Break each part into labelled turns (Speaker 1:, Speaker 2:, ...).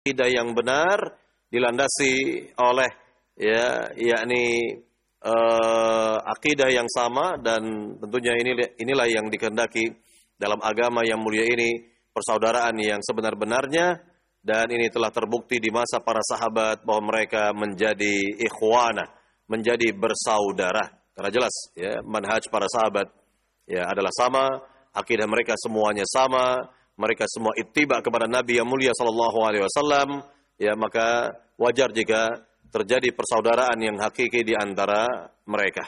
Speaker 1: akidah yang benar dilandasi oleh yakni akidah yang sama, dan tentunya inilah yang dikehendaki dalam agama yang mulia ini, persaudaraan yang sebenar-benarnya. Dan ini telah terbukti di masa para sahabat bahwa mereka menjadi ikhwanah, menjadi bersaudara. Karena jelas ya, manhaj para sahabat ya adalah sama, akidah mereka semuanya sama, mereka semua ittiba kepada Nabi yang mulia sallallahu alaihi wasallam, ya maka wajar jika terjadi persaudaraan yang hakiki di antara mereka.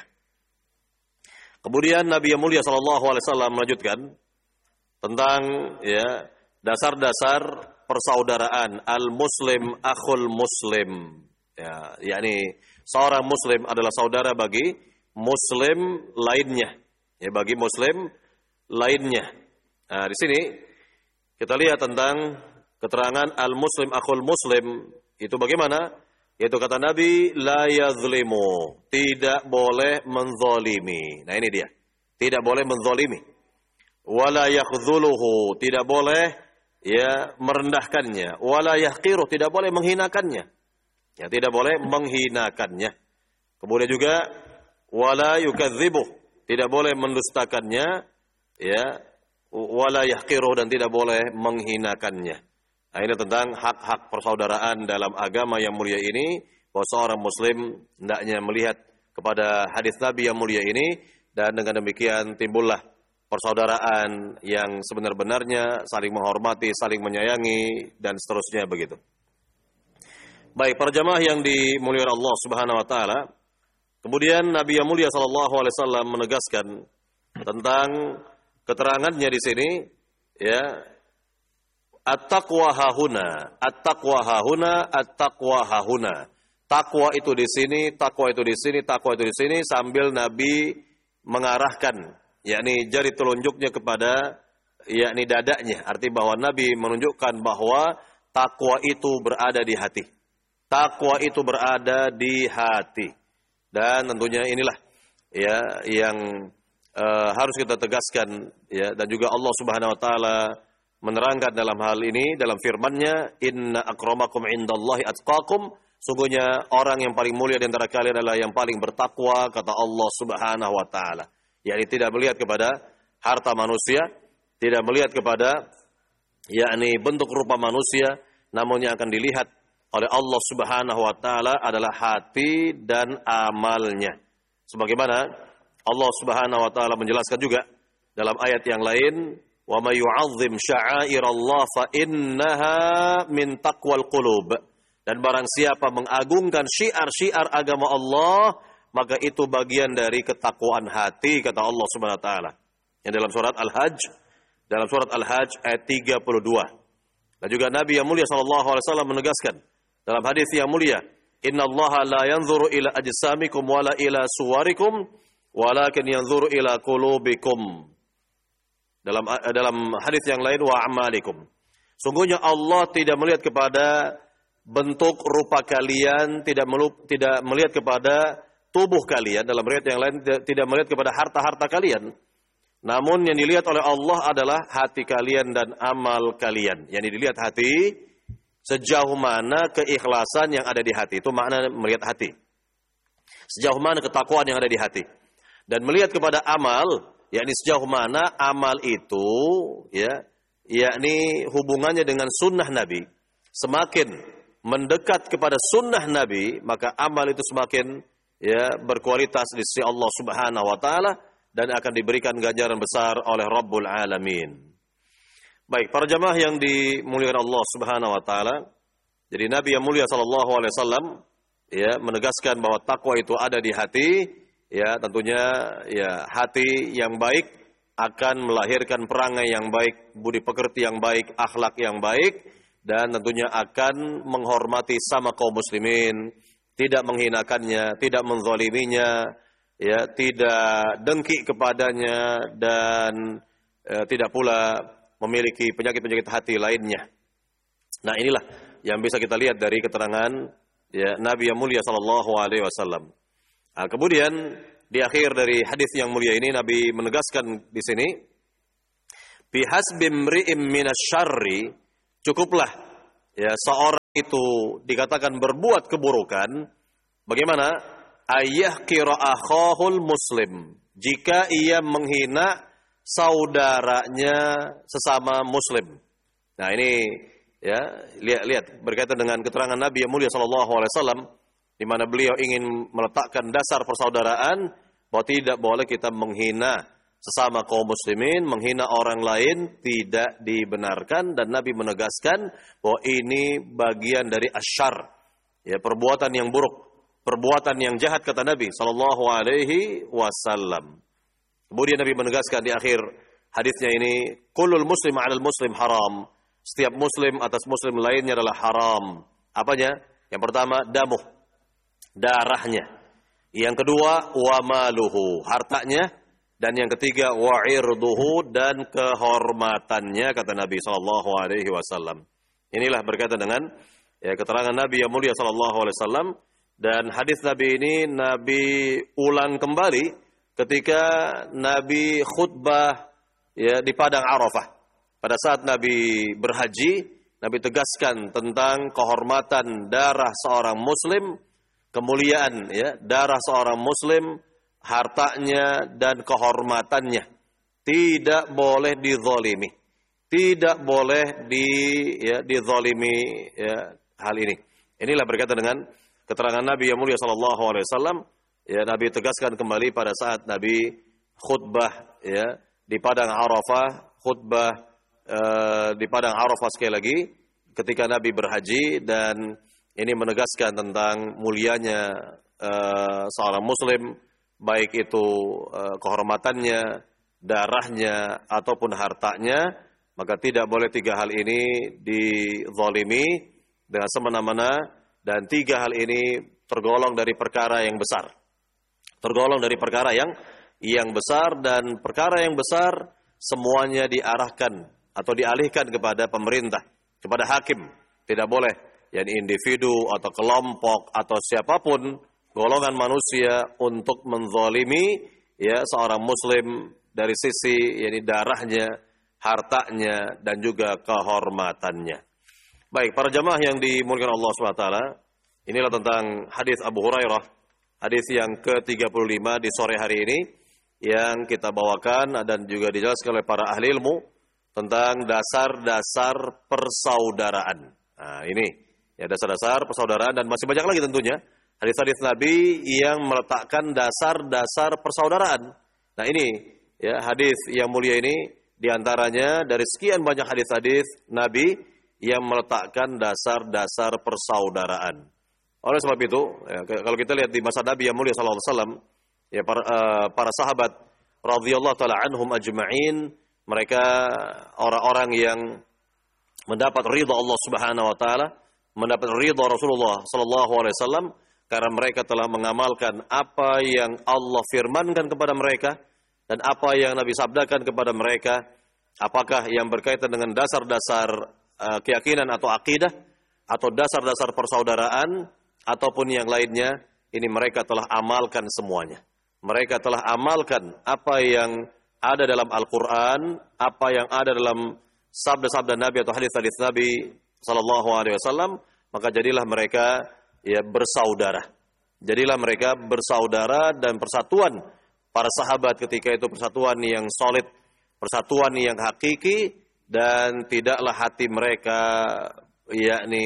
Speaker 1: Kemudian Nabi yang mulia sallallahu alaihi wasallam melanjutkan tentang ya dasar-dasar persaudaraan. Al-muslim akhul muslim. Ya, yakni seorang muslim adalah saudara bagi muslim lainnya. Ya, bagi muslim lainnya. Nah, di sini kita lihat tentang keterangan al-muslim akhul muslim itu bagaimana? Yaitu kata Nabi, la yazlimu, tidak boleh menzalimi. Nah, ini dia. Tidak boleh menzalimi. Wala yakhdhuluhu, tidak boleh ya merendahkannya, wala yahqiruh, tidak boleh menghinakannya. Ya, tidak boleh menghinakannya. Kemudian juga wala yukadzibuh, tidak boleh mendustakannya, ya, wala yahqiruh, dan tidak boleh menghinakannya. Nah, ini tentang hak-hak persaudaraan dalam agama yang mulia ini, bahwa seorang muslim hendaknya melihat kepada hadis Nabi yang mulia ini, dan dengan demikian timbullah persaudaraan yang sebenar-benarnya, saling menghormati, saling menyayangi, dan seterusnya begitu. Baik, para jamaah yang dimuliakan Allah Subhanahu wa taala, kemudian Nabi yang mulia sallallahu alaihi wasallam menegaskan tentang keterangannya di sini, ya, at-taqwa hahuna, at-taqwa hahuna, at-taqwa hahuna. Takwa itu di sini, takwa itu di sini, takwa itu di sini, sambil Nabi mengarahkan yakni jari telunjuknya kepada yakni dadanya, arti bahwa Nabi menunjukkan bahwa takwa itu berada di hati. Takwa itu berada di hati. Dan tentunya inilah ya yang harus kita tegaskan, ya, dan juga Allah Subhanahu wa taala menerangkan dalam hal ini dalam firman-Nya, inna akramakum indallahi atqakum, sungguhnya orang yang paling mulia di antara kalian adalah yang paling bertakwa, kata Allah Subhanahu wa taala. Yakni tidak melihat kepada harta manusia, tidak melihat kepada yakni bentuk rupa manusia, namun yang akan dilihat oleh Allah Subhanahu wa taala adalah hati dan amalnya. Sebagaimana Allah Subhanahu wa taala menjelaskan juga dalam ayat yang lain, wa may yu'azzim sya'airallah fa innaha min taqwal qulub. Dan barang siapa mengagungkan syiar-syiar agama Allah, maka itu bagian dari ketakwaan hati, kata Allah Subhanahu wa taala. Yang dalam surat Al-Hajj ayat 32. Dan juga Nabi yang mulia sallallahu alaihi wasallam menegaskan dalam hadis yang mulia, innallaha la yanzuru ila ajsamikum wala ila suwarikum walakin yanzuru ila qulubikum. Dalam hadis yang lain, wa amalikum. Sungguhnya Allah tidak melihat kepada bentuk rupa kalian, tidak melihat kepada tubuh kalian, dalam riwayat yang lain tidak melihat kepada harta-harta kalian. Namun yang dilihat oleh Allah adalah hati kalian dan amal kalian. Yang dilihat hati, sejauh mana keikhlasan yang ada di hati. Itu makna melihat hati. Sejauh mana ketakwaan yang ada di hati. Dan melihat kepada amal, yakni sejauh mana amal itu, ya, yakni hubungannya dengan sunnah Nabi. Semakin mendekat kepada sunnah Nabi, maka amal itu semakin ya berkualitas di sisi Allah Subhanahu wa taala, dan akan diberikan ganjaran besar oleh Rabbul Alamin. Baik, para jamaah yang dimuliakan Allah Subhanahu wa taala, jadi Nabi yang mulia sallallahu alaihi wasallam ya menegaskan bahwa takwa itu ada di hati, ya tentunya ya hati yang baik akan melahirkan perangai yang baik, budi pekerti yang baik, akhlak yang baik, dan tentunya akan menghormati sama kaum muslimin, tidak menghinakannya, tidak menzaliminya, ya, tidak dengki kepadanya, dan tidak pula memiliki penyakit-penyakit hati lainnya. Nah, inilah yang bisa kita lihat dari keterangan ya Nabi yang mulia sallallahu alaihi wasallam. Nah, kemudian di akhir dari hadis yang mulia ini Nabi menegaskan di sini, bihasbi mri'im minasyarri, cukuplah ya seorang itu dikatakan berbuat keburukan, bagaimana? Ayah kira akhahul muslim, jika ia menghina saudaranya sesama muslim. Nah ini ya, lihat berkaitan dengan keterangan Nabi yang mulia sallallahu alaihi wasallam, di mana beliau ingin meletakkan dasar persaudaraan bahwa tidak boleh kita menghina sesama kaum muslimin, menghina orang lain tidak dibenarkan, dan Nabi menegaskan bahwa ini bagian dari asyar, ya, perbuatan yang buruk, perbuatan yang jahat, kata Nabi sallallahu alaihi wasallam. Kemudian Nabi menegaskan di akhir hadisnya ini, kullul muslim 'alal muslim haram. Setiap muslim atas muslim lainnya adalah haram. Apanya? Yang pertama, damuh, darahnya. Yang kedua, wa maluhu, hartanya. Dan yang ketiga, wa irduhu, dan kehormatannya, kata Nabi sallallahu alaihi wasallam. Inilah berkaitan dengan ya, keterangan Nabi yang mulia sallallahu alaihi wasallam, dan hadis Nabi ini Nabi ulang kembali ketika Nabi khutbah ya di padang Arafah. Pada saat Nabi berhaji, Nabi tegaskan tentang kehormatan darah seorang muslim, kemuliaan ya darah seorang muslim, hartanya dan kehormatannya tidak boleh dizalimi, tidak boleh dizalimi ya, hal ini. Inilah berkaitan dengan keterangan Nabi yang mulia sallallahu alaihi wasallam. Ya, Nabi tegaskan kembali pada saat Nabi khutbah ya di padang Arafah, khutbah di padang Arafah sekali lagi ketika Nabi berhaji, dan ini menegaskan tentang mulianya seorang muslim, baik itu kehormatannya, darahnya, ataupun hartanya. Maka tidak boleh tiga hal ini dizalimi dengan semena-mena, dan tiga hal ini tergolong dari perkara yang besar. Tergolong dari perkara yang besar, dan perkara yang besar semuanya diarahkan atau dialihkan kepada pemerintah, kepada hakim. Tidak boleh yang individu atau kelompok atau siapapun golongan manusia untuk menzalimi ya seorang muslim dari sisi yakni darahnya, hartanya, dan juga kehormatannya. Baik, para jamaah yang dimuliakan Allah SWT, inilah tentang hadis Abu Hurairah, hadis yang ke-35 di sore hari ini, yang kita bawakan dan juga dijelaskan oleh para ahli ilmu tentang dasar-dasar persaudaraan. Nah ini ya, dasar-dasar persaudaraan, dan masih banyak lagi tentunya hadis-hadis Nabi yang meletakkan dasar-dasar persaudaraan. Nah ini ya, hadis yang mulia ini diantaranya dari sekian banyak hadis-hadis Nabi yang meletakkan dasar-dasar persaudaraan. Oleh sebab itu, ya, kalau kita lihat di masa Nabi yang mulia sallallahu alaihi wasallam, ya para sahabat radhiyallahu taala anhum ajma'in, mereka orang-orang yang mendapat ridha Allah Subhanahu wa taala, mendapat ridha Rasulullah sallallahu alaihi wasallam, karena mereka telah mengamalkan apa yang Allah firmankan kepada mereka dan apa yang Nabi sabdakan kepada mereka, apakah yang berkaitan dengan dasar-dasar keyakinan atau akidah, atau dasar-dasar persaudaraan, ataupun yang lainnya, ini mereka telah amalkan semuanya. Mereka telah amalkan apa yang ada dalam Al-Quran, apa yang ada dalam sabda-sabda Nabi atau hadis-hadis Nabi sallallahu alaihi wasallam, maka jadilah mereka ya bersaudara. Jadilah mereka bersaudara, dan persatuan para sahabat ketika itu persatuan yang solid, persatuan yang hakiki, dan tidaklah hati mereka yakni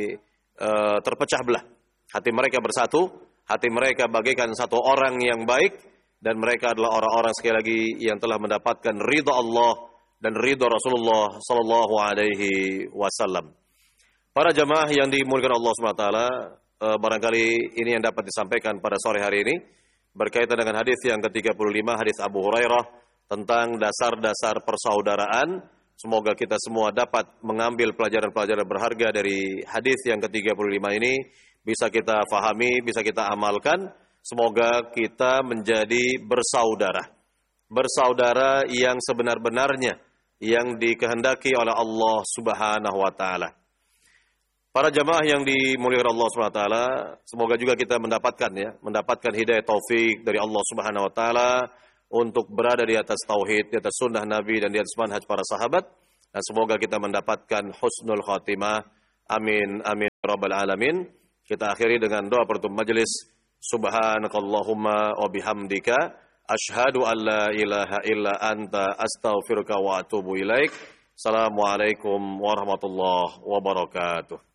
Speaker 1: terpecah belah. Hati mereka bersatu, hati mereka bagaikan satu orang yang baik, dan mereka adalah orang-orang sekali lagi yang telah mendapatkan ridha Allah dan ridha Rasulullah sallallahu alaihi wasallam. Para jamaah yang dimuliakan Allah SWT, barangkali ini yang dapat disampaikan pada sore hari ini berkaitan dengan hadis yang ke-35, hadis Abu Hurairah tentang dasar-dasar persaudaraan. Semoga kita semua dapat mengambil pelajaran-pelajaran berharga dari hadis yang ke-35 ini, bisa kita fahami, bisa kita amalkan. Semoga kita menjadi bersaudara. Bersaudara yang sebenar-benarnya, yang dikehendaki oleh Allah Subhanahu wa taala. Para jamaah yang dimuliakan Allah SWT, semoga juga kita mendapatkan hidayah taufik dari Allah Subhanahu wa taala untuk berada di atas tauhid, di atas sunnah Nabi, dan di atas manhaj para sahabat. Dan semoga kita mendapatkan husnul khatimah. Amin amin rabbal alamin. Kita akhiri dengan doa penutup majelis. Subhanakallahumma wa bihamdika asyhadu an la ilaha illa anta astaghfiruka wa atubu ilaik. Assalamualaikum warahmatullahi wabarakatuh.